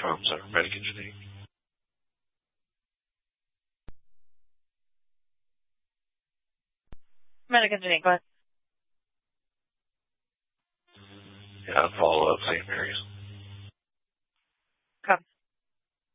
from Cybermedic Engineering. Medic Engineering, go ahead. Yeah, follow up, same areas.